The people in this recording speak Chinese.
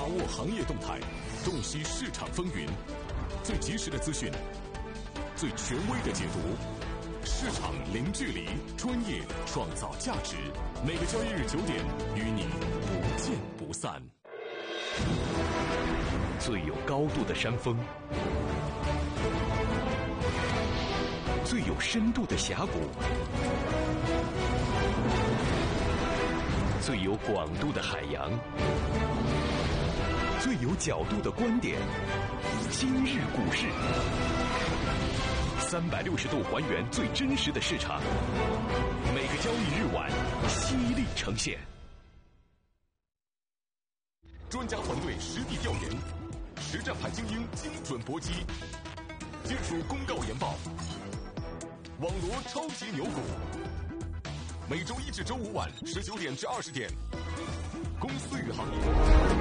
握行业动态，洞悉市场风云，最及时的资讯，最权威的解读，市场零距离，专业创造价值。每个交易日9点，与你不见不散。 最有高度的山峰，最有深度的峡谷，最有广度的海洋，最有角度的观点。今日股市，360度还原最真实的市场，每个交易日晚犀利呈现。 专家团队实地调研，实战派精英精准搏击，技术公告研报，网罗超级牛股。每周1至周5晚19点至20点，